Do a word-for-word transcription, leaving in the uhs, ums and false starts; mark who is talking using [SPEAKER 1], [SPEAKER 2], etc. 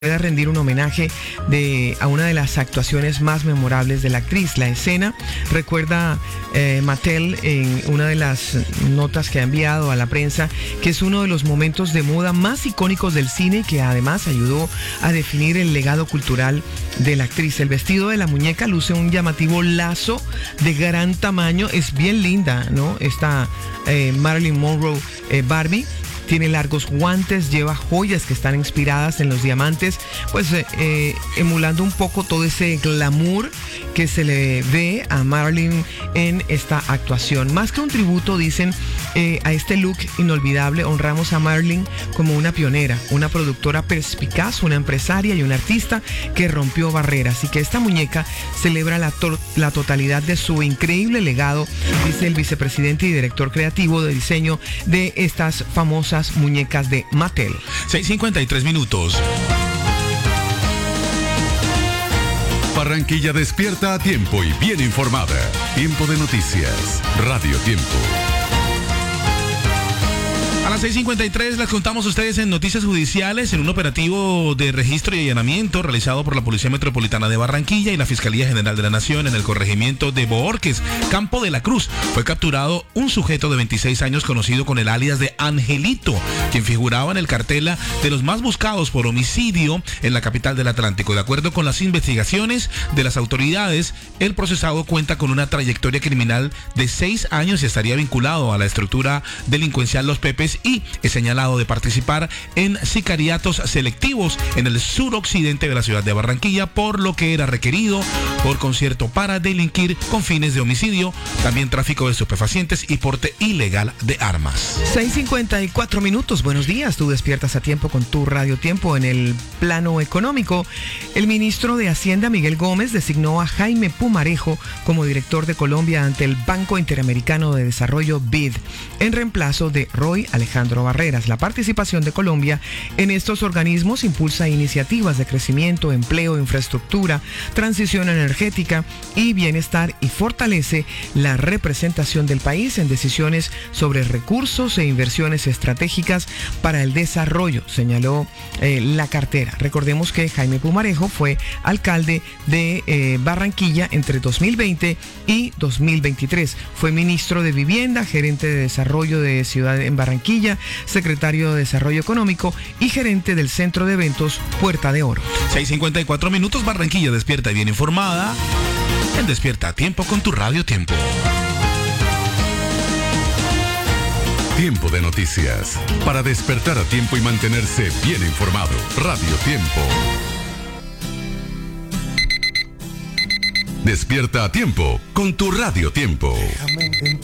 [SPEAKER 1] pueda rendir un homenaje de, a una de las actuaciones más memorables de la actriz. La escena recuerda eh, Mattel en una de las notas que ha enviado a la prensa, que es uno de los momentos de moda más icónicos del cine, que además ayudó a definir el legado cultural de la actriz. El vestido de la muñeca luce un llamativo lazo de gran tamaño, es bien linda, ¿no? Esta eh, Marilyn Monroe eh, Barbie. Tiene largos guantes, lleva joyas que están inspiradas en los diamantes, pues eh, eh, emulando un poco todo ese glamour que se le ve a Marilyn en esta actuación. Más que un tributo, dicen, eh, a este look inolvidable, honramos a Marilyn como una pionera, una productora perspicaz, una empresaria y una artista que rompió barreras, y que esta muñeca celebra la, to- la totalidad de su increíble legado, dice el vicepresidente y director creativo de diseño de estas famosas muñecas de Mattel.
[SPEAKER 2] seis cincuenta y tres minutos.
[SPEAKER 3] Barranquilla despierta a tiempo y bien informada. Tiempo de noticias. Radio Tiempo.
[SPEAKER 2] A las seis cincuenta y tres les contamos a ustedes en Noticias Judiciales, en un operativo de registro y allanamiento realizado por la Policía Metropolitana de Barranquilla y la Fiscalía General de la Nación en el corregimiento de Bohorques, Campo de la Cruz. Fue capturado un sujeto de veintiséis años conocido con el alias de Angelito, quien figuraba en el cartel de los más buscados por homicidio en la capital del Atlántico. De acuerdo con las investigaciones de las autoridades, el procesado cuenta con una trayectoria criminal de seis años y estaría vinculado a la estructura delincuencial Los Pepes, y es señalado de participar en sicariatos selectivos en el suroccidente de la ciudad de Barranquilla, por lo que era requerido por concierto para delinquir con fines de homicidio, también tráfico de estupefacientes y porte ilegal de armas.
[SPEAKER 1] seis cincuenta y cuatro minutos, buenos días, tú despiertas a tiempo con tu Radio Tiempo. En el plano económico, el ministro de Hacienda, Miguel Gómez, designó a Jaime Pumarejo como director de Colombia ante el Banco Interamericano de Desarrollo B I D, en reemplazo de Roy Alejandro Barreras. La participación de Colombia en estos organismos impulsa iniciativas de crecimiento, empleo, infraestructura, transición energética y bienestar, y fortalece la representación del país en decisiones sobre recursos e inversiones estratégicas para el desarrollo, señaló eh, la cartera. Recordemos que Jaime Pumarejo fue alcalde de eh, Barranquilla entre dos mil veinte y dos mil veintitrés. Fue ministro de Vivienda, gerente de Desarrollo de Ciudad en Barranquilla, secretario de Desarrollo Económico y gerente del Centro de Eventos Puerta de Oro.
[SPEAKER 2] seis cincuenta y cuatro minutos, Barranquilla despierta y bien informada. En Despierta a Tiempo con tu Radio Tiempo.
[SPEAKER 3] Tiempo de noticias. Para despertar a tiempo y mantenerse bien informado. Radio Tiempo. Despierta a tiempo con tu Radio Tiempo.